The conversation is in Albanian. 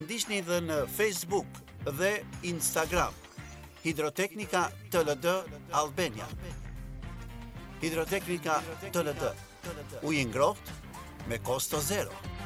Ndiqni dhe në Facebook dhe Instagram. Hidroteknika TLD Albania. Hidroteknika TLD. Ujë ngrohtë me kosto zero.